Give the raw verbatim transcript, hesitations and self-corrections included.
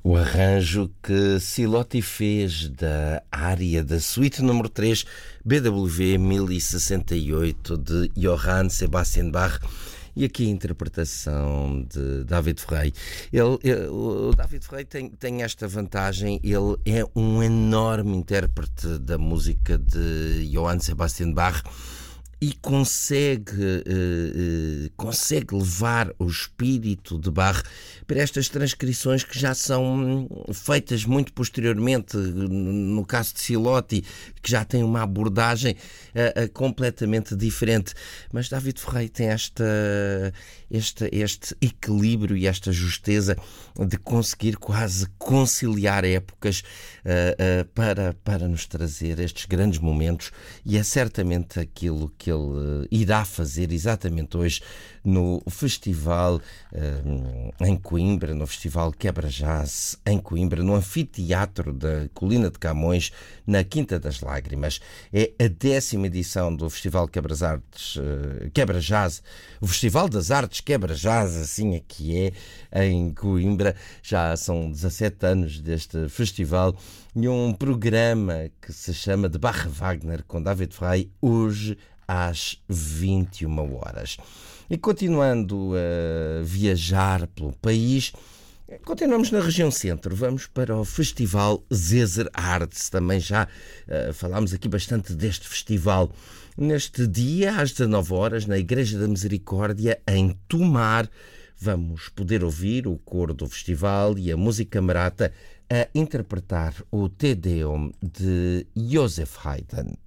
O arranjo que Silotti fez da área da suíte número três, B W mil e sessenta e oito, de Johann Sebastian Bach, e aqui a interpretação de David Frey. Ele, ele, o David Frey tem, tem esta vantagem, ele é um enorme intérprete da música de Johann Sebastian Bach, e consegue, eh, eh, consegue levar o espírito de Bach para estas transcrições que já são feitas muito posteriormente, no caso de Silotti, que já tem uma abordagem eh, eh, completamente diferente. Mas David Frey tem esta, este, este equilíbrio e esta justeza de conseguir quase conciliar épocas eh, eh, para, para nos trazer estes grandes momentos, e é certamente aquilo que ele irá fazer exatamente hoje no festival um, em Coimbra, no festival Quebra Jazz em Coimbra, no anfiteatro da Colina de Camões, na Quinta das Lágrimas. É a décima edição do Festival Quebra, Artes, uh, Quebra Jazz, o Festival das Artes Quebra Jazz, assim é que é, em Coimbra. Já são dezassete anos deste festival, e um programa que se chama de Bach Wagner com David Frey, hoje às vinte e uma horas. E continuando a viajar pelo país, continuamos na região centro, vamos para o Festival Zezer Arts. Também já uh, falámos aqui bastante deste festival. Neste dia, às dezanove horas, na Igreja da Misericórdia, em Tomar, vamos poder ouvir o coro do festival e a música camerata a interpretar o Te Deum de Joseph Haydn.